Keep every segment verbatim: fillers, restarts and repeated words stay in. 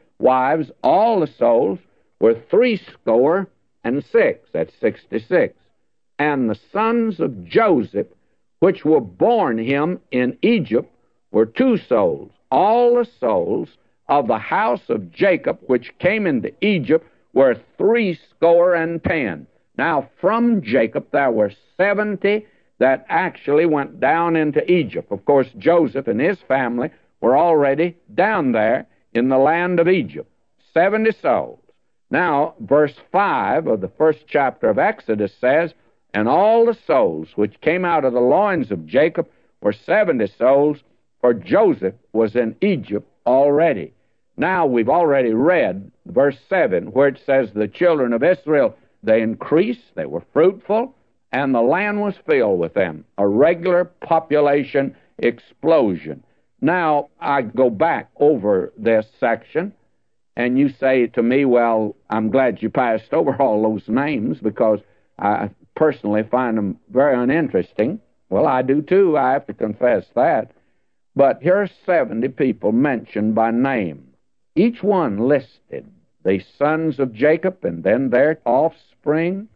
wives, all the souls were threescore and six. That's sixty-six. And the sons of Joseph, which were born him in Egypt, were two souls. All the souls of the house of Jacob, which came into Egypt, were threescore and ten. Now, from Jacob there were seventy that actually went down into Egypt. Of course, Joseph and his family were already down there in the land of Egypt. seventy souls. Now, verse five of the first chapter of Exodus says, and all the souls which came out of the loins of Jacob were seventy souls, for Joseph was in Egypt already. Now, we've already read verse seven, where it says, the children of Israel, they increased, they were fruitful, and the land was filled with them. A regular population explosion. Now, I go back over this section, and you say to me, well, I'm glad you passed over all those names, because I personally find them very uninteresting. Well, I do too, I have to confess that. But here are seventy people mentioned by name. Each one listed, the sons of Jacob and then their offspring.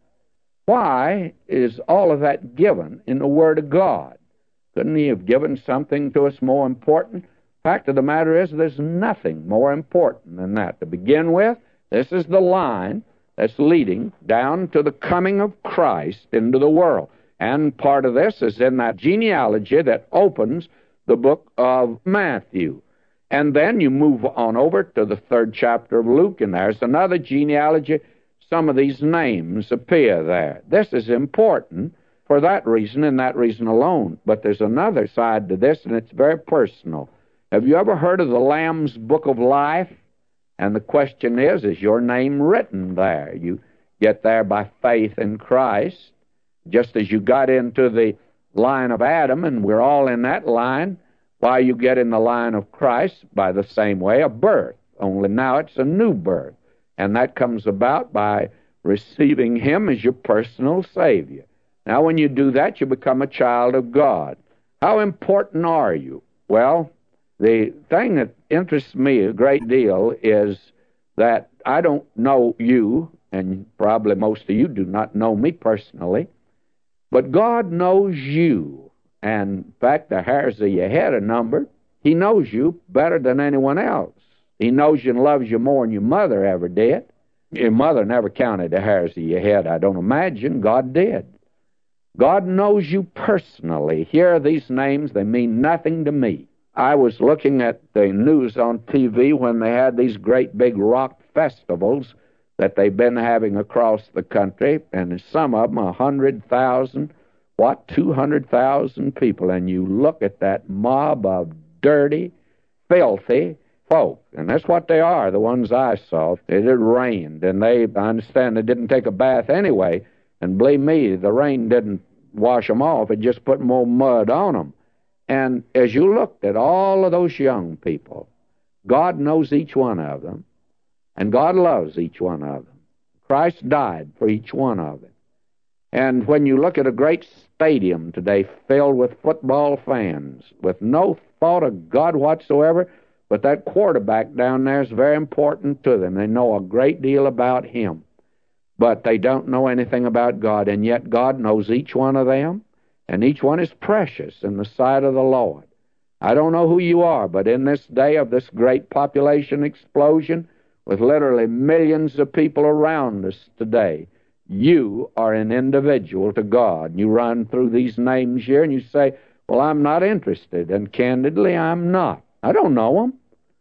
Why is all of that given in the Word of God? Couldn't he have given something to us more important? Fact of the matter is, there's nothing more important than that. To begin with, this is the line that's leading down to the coming of Christ into the world. And part of this is in that genealogy that opens the book of Matthew. And then you move on over to the third chapter of Luke, and there's another genealogy. Some of these names appear there. This is important for that reason and that reason alone. But there's another side to this, and it's very personal. Have you ever heard of the Lamb's Book of Life? And the question is, is your name written there? You get there by faith in Christ, just as you got into the line of Adam, and we're all in that line. Why, you get in the line of Christ by the same way, a birth. Only now it's a new birth. And that comes about by receiving Him as your personal Savior. Now, when you do that, you become a child of God. How important are you? Well, the thing that interests me a great deal is that I don't know you, and probably most of you do not know me personally, but God knows you. And in fact, the hairs of your head are numbered. He knows you better than anyone else. He knows you and loves you more than your mother ever did. Your mother never counted the hairs of your head, I don't imagine. God did. God knows you personally. Here are these names. They mean nothing to me. I was looking at the news on T V when they had these great big rock festivals that they've been having across the country, and some of them, one hundred thousand, what, two hundred thousand people, and you look at that mob of dirty, filthy folk, and that's what they are, the ones I saw. It had rained, and they, I understand, they didn't take a bath anyway, and believe me, the rain didn't wash them off, it just put more mud on them. And as you looked at all of those young people, God knows each one of them, and God loves each one of them. Christ died for each one of them. And when you look at a great stadium today filled with football fans, with no thought of God whatsoever, but that quarterback down there is very important to them. They know a great deal about him, but they don't know anything about God, and yet God knows each one of them, and each one is precious in the sight of the Lord. I don't know who you are, but in this day of this great population explosion, with literally millions of people around us today, you are an individual to God. You run through these names here and you say, well, I'm not interested, and candidly, I'm not. I don't know them.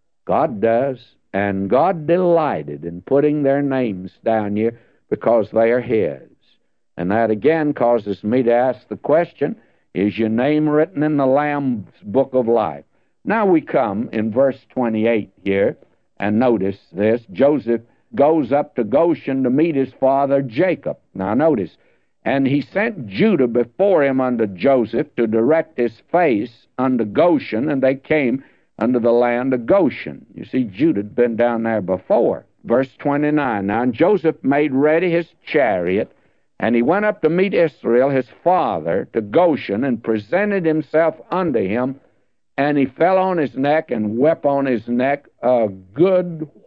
God does, and God delighted in putting their names down here because they are His. And that again causes me to ask the question, is your name written in the Lamb's Book of Life? Now we come in verse twenty-eight here, and notice this. Joseph goes up to Goshen to meet his father Jacob. Now notice, and he sent Judah before him unto Joseph to direct his face unto Goshen, and they came unto the land of Goshen. You see, Judah had been down there before. Verse twenty-nine, now and Joseph made ready his chariot, and he went up to meet Israel his father to Goshen, and presented himself unto him, and he fell on his neck and wept on his neck a good